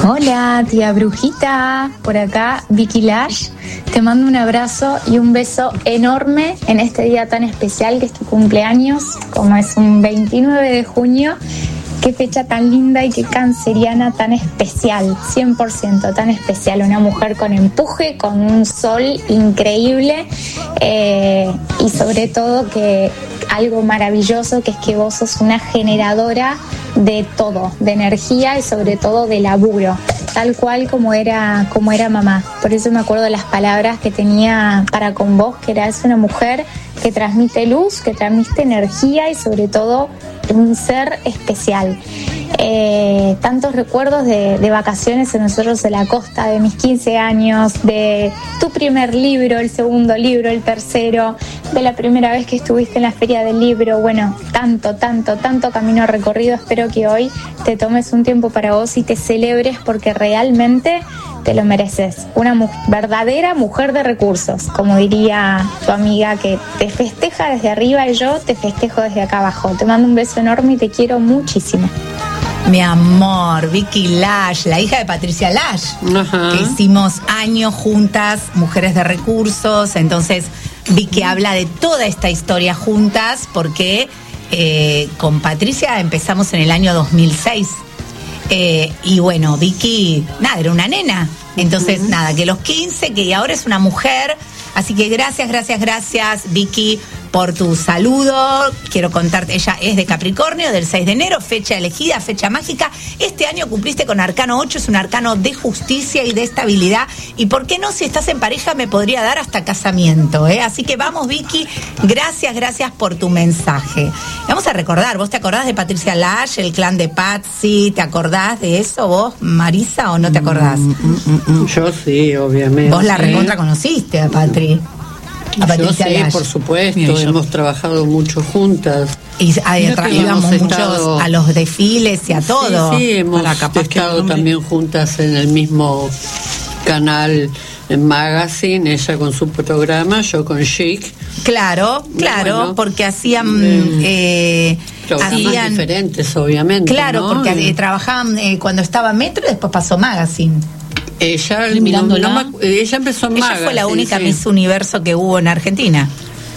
Hola, tía Brujita, por acá Vicky Lash. Te mando un abrazo y un beso enorme en este día tan especial que es tu cumpleaños, como es un 29 de junio. Qué fecha tan linda y qué canceriana tan especial, 100% tan especial. Una mujer con empuje, con un sol increíble y sobre todo que algo maravilloso que es que vos sos una generadora de todo, de energía y sobre todo de laburo, tal cual como era mamá. Por eso me acuerdo de las palabras que tenía para con vos, que es una mujer que transmite luz, que transmite energía y sobre todo un ser especial. Tantos recuerdos de vacaciones en nosotros en la costa, de mis 15 años, de tu primer libro, el segundo libro, el tercero, de la primera vez que estuviste en la Feria del Libro. Bueno, tanto camino recorrido. Espero que hoy te tomes un tiempo para vos y te celebres porque realmente te lo mereces. Una verdadera mujer de recursos, como diría tu amiga que te festeja desde arriba y yo te festejo desde acá abajo. Te mando un beso enorme y te quiero muchísimo. Mi amor, Vicky Lash, la hija de Patricia Lash, que hicimos años juntas, mujeres de recursos. Entonces Vicky habla de toda esta historia juntas porque con Patricia empezamos en el año 2006. Y bueno, Vicky, nada, era una nena. Entonces, nada, que los 15, que ahora es una mujer. Así que gracias, Vicky, por tu saludo. Quiero contarte, ella es de Capricornio, del 6 de enero, fecha elegida, fecha mágica. Este año cumpliste con Arcano 8, es un arcano de justicia y de estabilidad. Y por qué no, si estás en pareja, me podría dar hasta casamiento, Así que vamos, Vicky, gracias por tu mensaje. Vamos a recordar, ¿vos te acordás de Patricia Lash, el clan de Patsy? ¿Te acordás de eso vos, Marisa, o no te acordás? Yo sí, obviamente. Vos la recontra conociste a Patri. Yo sí, por supuesto, hemos trabajado mucho juntas. Y íbamos muchos a los desfiles y a todo. Sí, hemos estado también juntas en el mismo canal en Magazine, ella con su programa, yo con Chic. Claro, bueno, porque hacían programas diferentes, obviamente. Claro, ¿no? porque trabajaban cuando estaba Metro y después pasó Magazine. Ella empezó en Magazine. Ella fue la única Miss Universo que hubo en Argentina.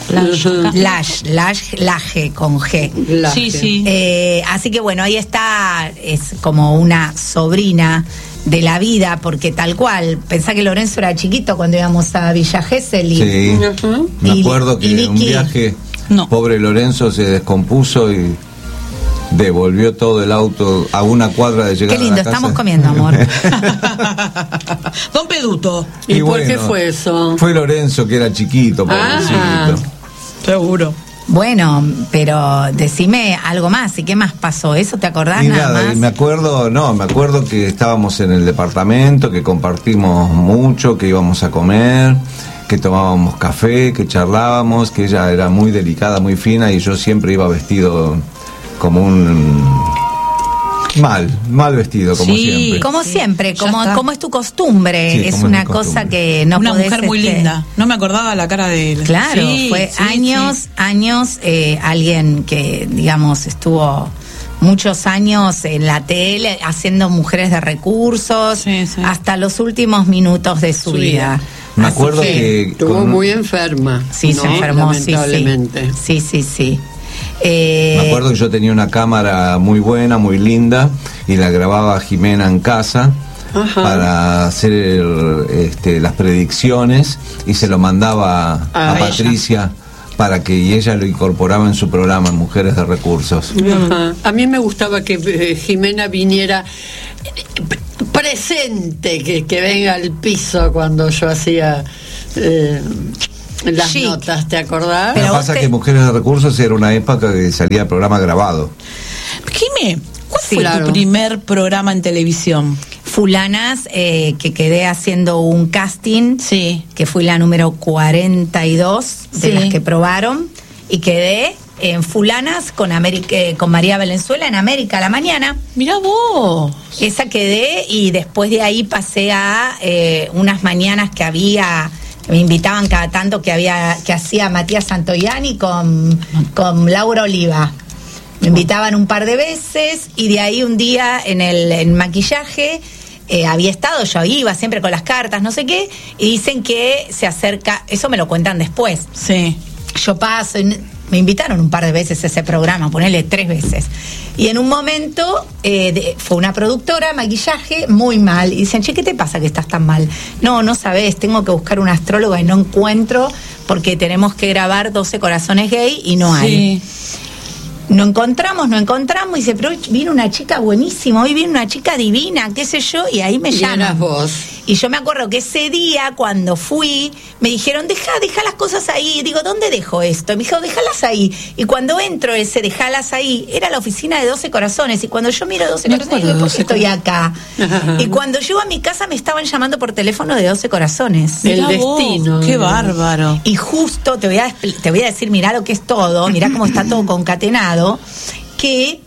Laje con G. Sí. Así que bueno, ahí está, es como una sobrina de la vida, porque tal cual, pensá que Lorenzo era chiquito cuando íbamos a Villa Gesell. Sí, me acuerdo que en un viaje, pobre Lorenzo se descompuso y devolvió todo el auto a una cuadra de llegar a la casa. Qué lindo, estamos comiendo, amor. Don Peduto. ¿Y por qué fue eso? Fue Lorenzo, que era chiquito, pobrecito. Seguro. Bueno, pero decime algo más. ¿Y qué más pasó? ¿Eso te acordás? Y nada más. Me acuerdo que estábamos en el departamento, que compartimos mucho, que íbamos a comer, que tomábamos café, que charlábamos, que ella era muy delicada, muy fina, y yo siempre iba vestido como un mal vestido, como siempre. Como siempre, como es tu costumbre. Sí, es una cosa que no una podés... Una mujer muy linda. No me acordaba la cara de él. Claro, fue años, alguien que, digamos, estuvo muchos años en la tele haciendo mujeres de recursos, hasta los últimos minutos de su vida. Me acuerdo que estuvo muy enferma. Sí, se enfermó, lamentablemente. Sí. Me acuerdo que yo tenía una cámara muy buena, muy linda, y la grababa Jimena en casa para hacer las predicciones, y se lo mandaba a Patricia para que ella lo incorporaba en su programa en Mujeres de Recursos. A mí me gustaba que Jimena viniera presente, que venga al piso cuando yo hacía las notas, ¿te acordás? Lo que pasa es que Mujeres de Recursos era una época que salía el programa grabado. Jimé, ¿cuál fue tu primer programa en televisión? Fulanas, que quedé haciendo un casting, que fui la número 42 de las que probaron, y quedé en Fulanas con María Valenzuela en América a la mañana. Mirá vos. Esa quedé, y después de ahí pasé a unas mañanas que había... Me invitaban cada tanto que hacía Matías Santoyani con Laura Oliva. Me invitaban un par de veces, y de ahí un día en maquillaje había estado, yo iba siempre con las cartas, no sé qué, y dicen que se acerca, eso me lo cuentan después. Sí. Yo paso, me invitaron un par de veces a ese programa, ponerle 3 veces. Y en un momento fue una productora, maquillaje, muy mal. Y dicen, che, ¿qué te pasa que estás tan mal? No sabés, tengo que buscar una astróloga y no encuentro porque tenemos que grabar 12 corazones gay y no hay. No encontramos, y dice, pero vino una chica buenísima, hoy viene una chica divina, qué sé yo, y ahí me llaman. Eras vos. Y yo me acuerdo que ese día, cuando fui, me dijeron, deja las cosas ahí. Digo, ¿dónde dejo esto? Y me dijo, déjalas ahí. Y cuando entro ese, dejalas ahí, era la oficina de 12 corazones. Y cuando yo miro 12 corazones, digo, ¿por qué estoy acá? Y cuando llego a mi casa, me estaban llamando por teléfono de 12 corazones. El destino. Qué bárbaro. Y justo te voy a decir, mirá lo que es todo, mirá cómo está todo concatenado, que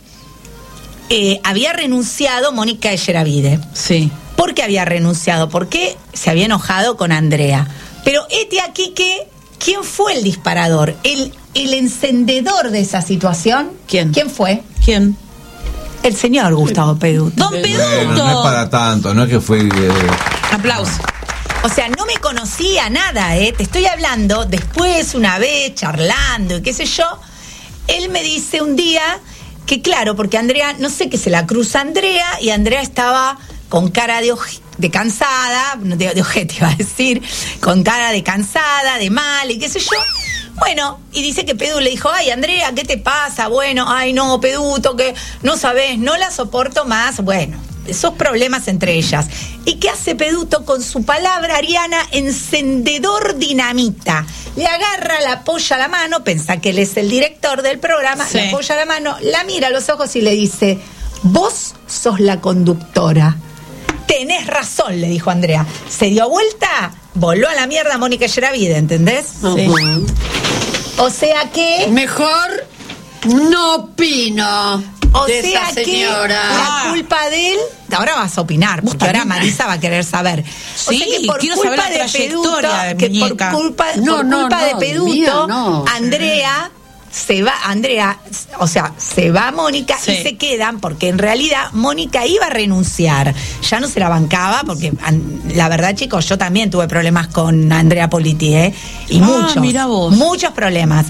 había renunciado Mónica Echeravide. Sí. ¿Por qué había renunciado? Porque se había enojado con Andrea. Pero aquí ¿quién fue el disparador? El encendedor de esa situación. ¿Quién fue? ¿Quién? El señor Gustavo Peduto. ¡Don Peduto! Bueno, no es para tanto, no es que fue... Aplausos. O sea, no me conocía nada, Te estoy hablando después, una vez, charlando y qué sé yo. Él me dice un día que claro, porque Andrea, no sé qué se la cruza Andrea, y Andrea estaba con cara de cansada, de ojete iba a decir, con cara de cansada, de mal y qué sé yo. Bueno, y dice que Pedu le dijo, ay, Andrea, ¿qué te pasa? Bueno, ay, no, Peduto, que no sabés, no la soporto más. Bueno, esos problemas entre ellas. ¿Y qué hace Peduto con su palabra, Ariana? Encendedor dinamita. Le agarra, la apoya la mano, piensa que él es el director del programa, sí. Le apoya la mano, la mira a los ojos y le dice, vos sos la conductora. Tenés razón, le dijo Andrea. Se dio vuelta, voló a la mierda a Mónica Echeravide, ¿entendés? Sí. O sea que... Mejor no opino. O de sea esa que señora. la culpa de él, ahora vas a opinar, porque ahora Marisa va a querer saber. Sí, o sea que por quiero culpa saber la de Peduto, trayectoria, que por muñeca. culpa No, de Peduto, mía, no. Andrea se va Mónica, sí. Y se quedan, porque en realidad Mónica iba a renunciar, ya no se la bancaba, porque la verdad, chicos, yo también tuve problemas con Andrea Politi, y mirá vos. muchos problemas.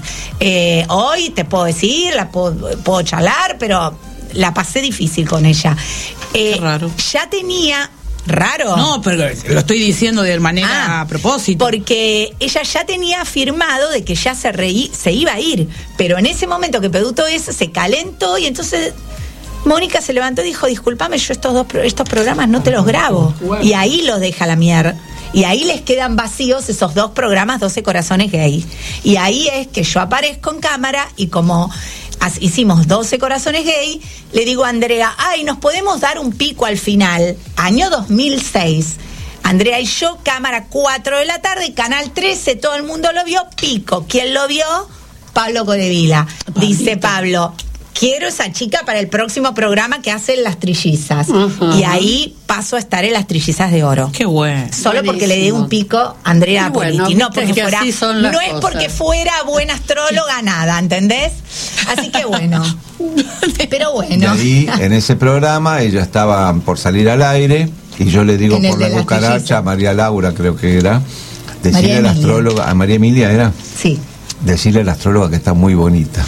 Hoy te puedo decir, puedo charlar, pero la pasé difícil con ella. Qué raro. Ya tenía... ¿Raro? No, pero lo estoy diciendo de manera a propósito. Porque ella ya tenía firmado de que ya se iba a ir, pero en ese momento que Peduto se calentó, y entonces Mónica se levantó y dijo, discúlpame, yo estos programas no te los grabo. Y ahí los deja la mierda. Y ahí les quedan vacíos esos 2 programas, 12 corazones gay. Y ahí es que yo aparezco en cámara, y como hicimos 12 corazones gay, le digo a Andrea, ay, nos podemos dar un pico al final. Año 2006. Andrea y yo, cámara 4 de la tarde, Canal 13, todo el mundo lo vio, pico. ¿Quién lo vio? Pablo Codevila. Dice Pablo, quiero esa chica para el próximo programa que hacen Las Trillizas. Uh-huh. Y ahí paso a estar en Las Trillizas de Oro. Qué bueno. Solo porque le di un pico a Andrea Politi. No porque fuera, no es porque fuera buena astróloga, nada, ¿entendés? Así que bueno. Pero bueno. Y ahí, en ese programa, ella estaba por salir al aire, y yo le digo por la cucaracha a María Laura, creo que era, decirle a la astróloga, a María Emilia era. Sí. Decirle a la astróloga que está muy bonita.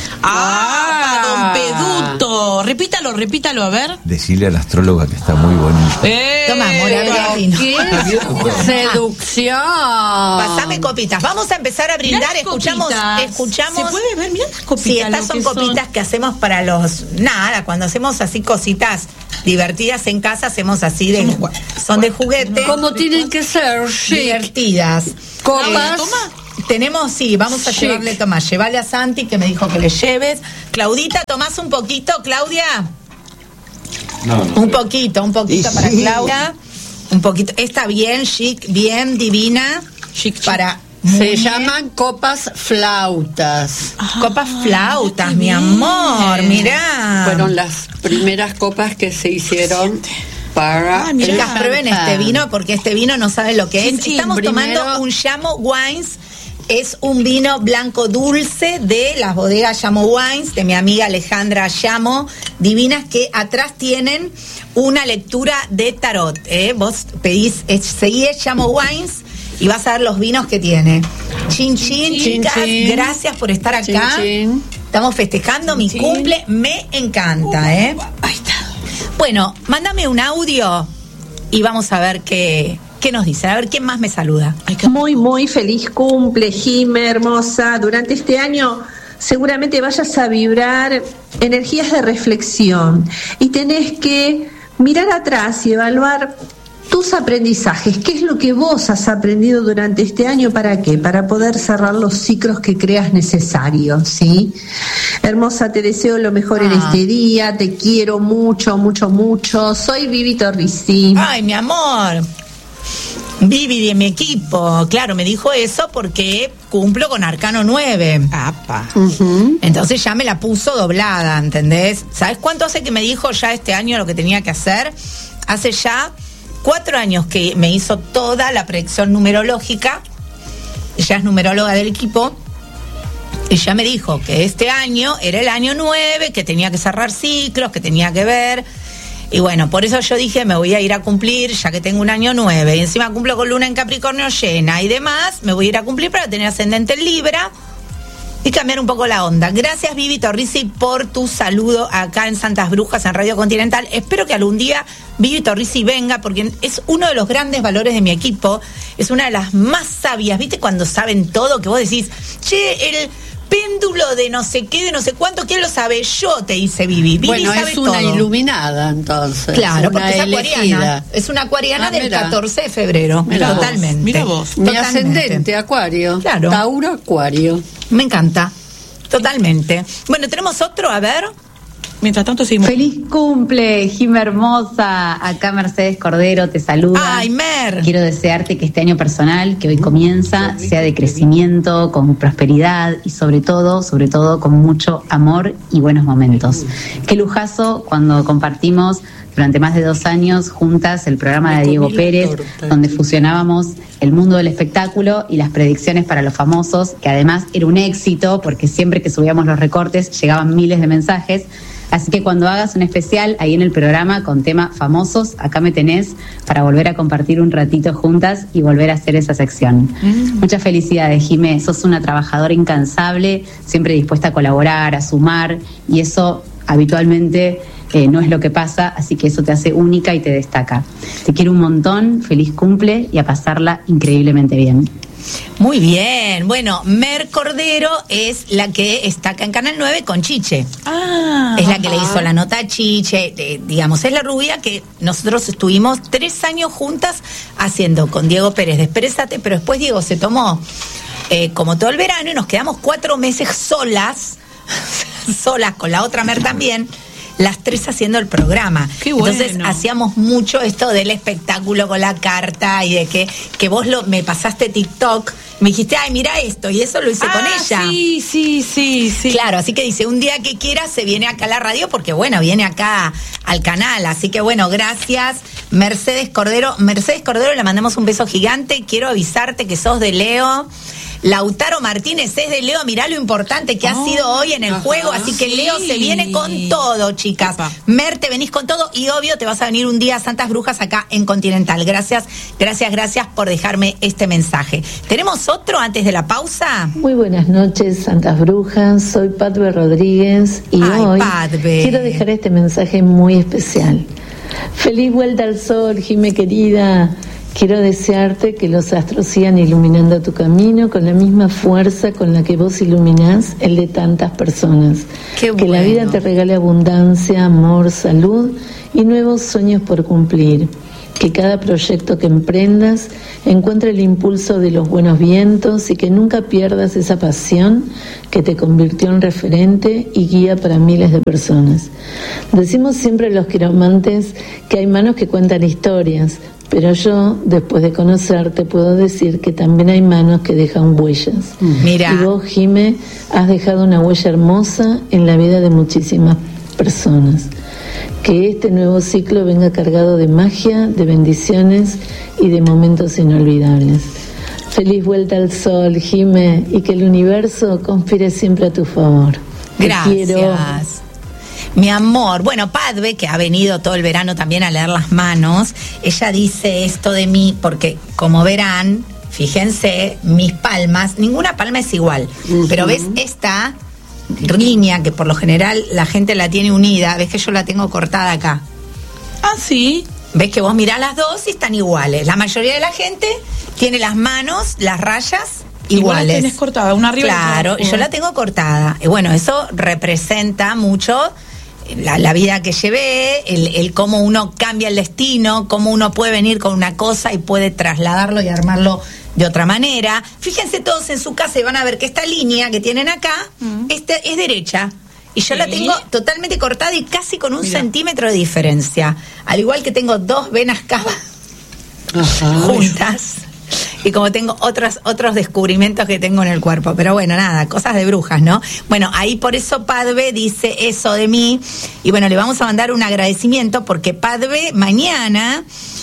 Don Peduto. Repítalo, a ver. Decirle a la astróloga que está muy bonita. Toma, amor, ¡Qué seducción! Pasame copitas. Vamos a empezar a brindar. Escuchamos. ¿Se puede ver? Mirá las copitas. Sí, estas son copitas que hacemos para cuando hacemos así cositas divertidas en casa, hacemos así son de juguete. ¿Cómo tienen que ser? Divertidas. Copas. Tenemos, sí, vamos a llevarle, Tomás, llévale a Santi, que me dijo que le lleves. Claudita, ¿tomás un poquito, Claudia? No. Un poquito para Claudia. Un poquito. Está bien, chic, bien, divina. Chic. Para... Se llaman copas flautas. Copas flautas, mi amor, mirá. Fueron las primeras copas que se hicieron para... Chicas, prueben este vino, porque este vino no saben lo que es. Estamos tomando un Llamo Wines, es un vino blanco dulce de las bodegas Llamo Wines, de mi amiga Alejandra Llamo, divinas, que atrás tienen una lectura de tarot. Vos pedís, seguí Llamo Wines y vas a ver los vinos que tiene. Chin, chin, chicas, gracias por estar acá. Chin, chin. Estamos festejando mi cumple, me encanta, Ahí está. Bueno, mándame un audio y vamos a ver qué nos dice. A ver quién más me saluda. Muy feliz cumple, Jime, hermosa. Durante este año seguramente vayas a vibrar energías de reflexión y tenés que mirar atrás y evaluar tus aprendizajes. ¿Qué es lo que vos has aprendido durante este año? ¿Para qué? Para poder cerrar los ciclos que creas necesarios, ¿sí? Hermosa, te deseo lo mejor en este día. Te quiero mucho, mucho, mucho. Soy Vivi Torrisi. Ay, mi amor. Vivi de mi equipo, claro, me dijo eso porque cumplo con Arcano 9. ¡Apa! Entonces ya me la puso doblada, ¿entendés? ¿Sabes cuánto hace que me dijo ya este año lo que tenía que hacer? Hace ya 4 años que me hizo toda la predicción numerológica. Ella es numeróloga del equipo. Y ya me dijo que este año era el año 9, que tenía que cerrar ciclos, que tenía que ver. Y bueno, por eso yo dije, me voy a ir a cumplir, ya que tengo un año 9, y encima cumplo con Luna en Capricornio llena y demás, me voy a ir a cumplir para tener ascendente en Libra y cambiar un poco la onda. Gracias, Vivi Torrisi, por tu saludo acá en Santas Brujas, en Radio Continental. Espero que algún día Vivi Torrisi venga, porque es uno de los grandes valores de mi equipo, es una de las más sabias, ¿viste? Cuando saben todo, que vos decís, che, el péndulo de no sé qué, de no sé cuánto, ¿quién lo sabe? Yo, te dice Vivi. Vivi bueno, sabe es una todo. Iluminada, entonces. Claro, una porque es acuariana. Es una acuariana del 14 de febrero. Mirá totalmente. Mira vos. Mi ascendente, Acuario. Claro. Tauro, Acuario. Me encanta. Totalmente. Bueno, tenemos otro, a ver. Mientras tanto seguimos. ¡Feliz cumple, Jime hermosa! Acá Mercedes Cordero te saluda. ¡Ay, Mer! Quiero desearte que este año personal que hoy comienza sea de crecimiento, con prosperidad y sobre todo con mucho amor y buenos momentos. Qué lujazo cuando compartimos durante más de 2 años juntas el programa de Diego Pérez, donde fusionábamos el mundo del espectáculo y las predicciones para los famosos, que además era un éxito porque siempre que subíamos los recortes llegaban miles de mensajes. Así que cuando hagas un especial ahí en el programa con tema famosos, acá me tenés para volver a compartir un ratito juntas y volver a hacer esa sección. Muchas felicidades, Jimé. Sos una trabajadora incansable, siempre dispuesta a colaborar, a sumar, y eso habitualmente no es lo que pasa, así que eso te hace única y te destaca. Te quiero un montón, feliz cumple y a pasarla increíblemente bien. Muy bien. Bueno, Mer Cordero es la que está acá en Canal 9 con Chiche. Es la que le hizo la nota a Chiche. Digamos, es la rubia que nosotros estuvimos 3 años juntas haciendo con Diego Pérez de Exprésate, pero después Diego se tomó como todo el verano y nos quedamos 4 meses solas con la otra Mer también, las 3 haciendo el programa. Qué bueno. Entonces hacíamos mucho esto del espectáculo con la carta y de que vos me pasaste TikTok, me dijiste, ay, mira esto, y eso lo hice con ella. Sí. Claro, así que dice, un día que quiera se viene acá a la radio porque, bueno, viene acá al canal. Así que, bueno, gracias, Mercedes Cordero. Mercedes Cordero, le mandamos un beso gigante. Quiero avisarte que sos de Leo. Lautaro Martínez es de Leo, mirá lo importante que ha sido hoy en el juego, así que Leo se viene con todo, chicas. Mer, te venís con todo y obvio te vas a venir un día a Santas Brujas acá en Continental. Gracias por dejarme este mensaje. ¿Tenemos otro antes de la pausa? Muy buenas noches, Santas Brujas, soy Patbe Rodríguez y hoy quiero dejar este mensaje muy especial. Feliz vuelta al sol, Jime querida. Quiero desearte que los astros sigan iluminando tu camino con la misma fuerza con la que vos iluminás el de tantas personas. Qué bueno. Que la vida te regale abundancia, amor, salud y nuevos sueños por cumplir. Que cada proyecto que emprendas encuentre el impulso de los buenos vientos y que nunca pierdas esa pasión que te convirtió en referente y guía para miles de personas. Decimos siempre los quiromantes que hay manos que cuentan historias, pero yo, después de conocerte, puedo decir que también hay manos que dejan huellas. Mira. Y vos, Jime, has dejado una huella hermosa en la vida de muchísimas personas. Que este nuevo ciclo venga cargado de magia, de bendiciones y de momentos inolvidables. Feliz vuelta al sol, Jime, y que el universo conspire siempre a tu favor. Gracias. Mi amor. Bueno, Padve, que ha venido todo el verano también a leer las manos, ella dice esto de mí porque, como verán, fíjense, mis palmas, ninguna palma es igual, pero ves esta línea que por lo general la gente la tiene unida, ves que yo la tengo cortada acá. Ah, sí. Ves que vos mirás las dos y están iguales. La mayoría de la gente tiene las manos, las rayas iguales. Igual la tenés cortada, una arriba. Claro, y yo la tengo cortada. Y bueno, eso representa mucho la vida que llevé, el cómo uno cambia el destino, cómo uno puede venir con una cosa y puede trasladarlo y armarlo de otra manera. Fíjense todos en su casa y van a ver que esta línea que tienen acá es derecha. Y yo la tengo totalmente cortada y casi con 1 centímetro de diferencia. Al igual que tengo 2 venas cavas juntas. Y como tengo otros descubrimientos que tengo en el cuerpo. Pero bueno, nada, cosas de brujas, ¿no? Bueno, ahí por eso Padve dice eso de mí. Y bueno, le vamos a mandar un agradecimiento porque Padve mañana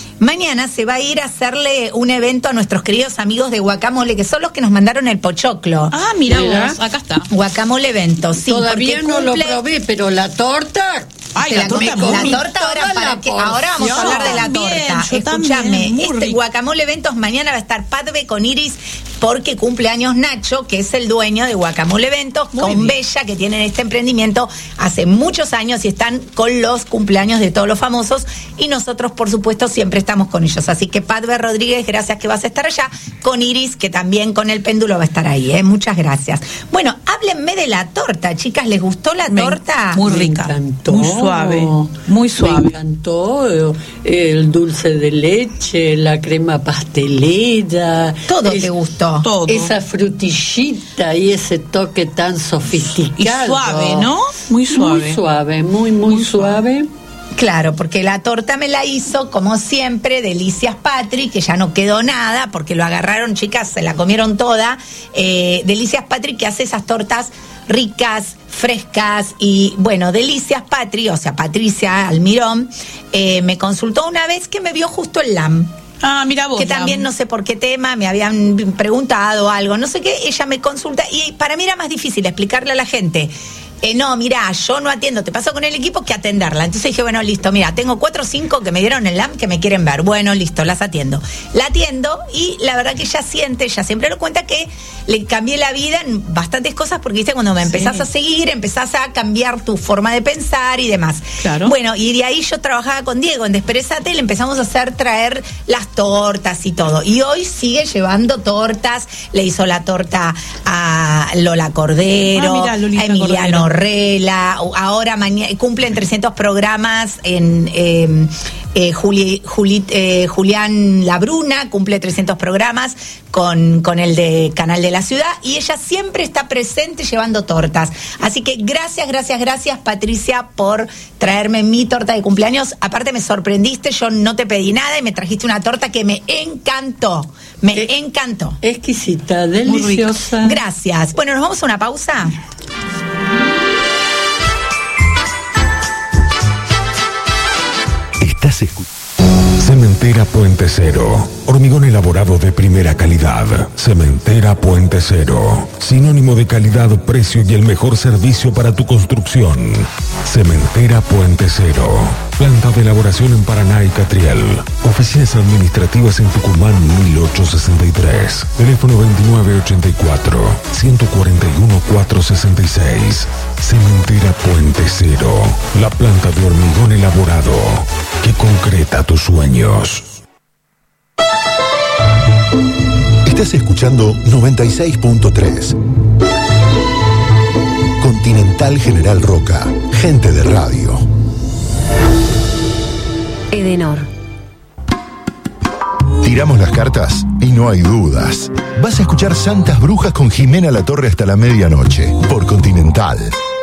se va a ir a hacerle un evento a nuestros queridos amigos de Guacamole, que son los que nos mandaron el pochoclo. Ah, mira vos, acá está. Guacamole evento, sí. Todavía no lo probé, pero la torta... Ay, la torta ahora vamos a hablar de la torta. Escúchame, Guacamole Eventos mañana va a estar Padve con Iris porque cumple años Nacho, que es el dueño de Guacamole Eventos, con Bella, que tienen este emprendimiento hace muchos años y están con los cumpleaños de todos los famosos y nosotros, por supuesto, siempre estamos con ellos. Así que Padve Rodríguez, gracias que vas a estar allá, con Iris, que también con el péndulo va a estar ahí, muchas gracias. Bueno, háblenme de la torta, chicas, ¿les gustó la torta? Muy rica, muy suave, muy suave. Me encantó el dulce de leche, la crema pastelera. Todo te gustó. Todo. Esa frutillita y ese toque tan sofisticado. Y suave, ¿no? Muy suave. Muy suave, muy suave. Claro, porque la torta me la hizo, como siempre, Delicias Patri, que ya no quedó nada, porque lo agarraron, chicas, se la comieron toda. Delicias Patri, que hace esas tortas ricas, frescas, y bueno, Delicias Patri, o sea, Patricia Almirón, me consultó una vez que me vio justo el LAM. Ah, mira vos. Que también no sé por qué tema, me habían preguntado algo, no sé qué, ella me consulta, y para mí era más difícil explicarle a la gente. No, mira, yo no atiendo, te paso con el equipo que atenderla. Entonces dije, bueno, listo, mira, tengo 4 o 5 que me dieron el LAM que me quieren ver. Bueno, listo, las atiendo. La atiendo y la verdad que ella siempre lo cuenta que le cambié la vida en bastantes cosas porque, viste, cuando me empezás a seguir, empezás a cambiar tu forma de pensar y demás. Claro. Bueno, y de ahí yo trabajaba con Diego en Desperezate y le empezamos a traer las tortas y todo. Y hoy sigue llevando tortas, le hizo la torta a Lola Cordero, a Emiliano Rela, ahora cumplen 300 programas en Julián Labruna cumple 300 programas con el de Canal de la Ciudad y ella siempre está presente llevando tortas. Así que gracias Patricia por traerme mi torta de cumpleaños. Aparte me sorprendiste, yo no te pedí nada y me trajiste una torta que me encantó. Me encantó. Exquisita, deliciosa. Gracias. Bueno, nos vamos a una pausa. Cementera Puente Cero. Hormigón elaborado de primera calidad. Cementera Puente Cero. Sinónimo de calidad, precio y el mejor servicio para tu construcción. Cementera Puente Cero. Planta de elaboración en Paraná y Catriel. Oficinas administrativas en Tucumán 1863. Teléfono 2984-141-466. Cementera Puente Cero. La planta de hormigón elaborado que concreta tus sueños. Estás escuchando 96.3. Continental General Roca. Gente de radio. Edenor. Tiramos las cartas y no hay dudas. Vas a escuchar Santas Brujas con Jimena Latorre hasta la medianoche por Continental.